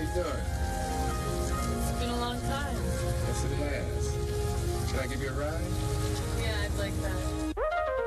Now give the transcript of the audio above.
you doing? It's been a long time. Yes, it has. Should I give you a ride? Yeah, I'd like that.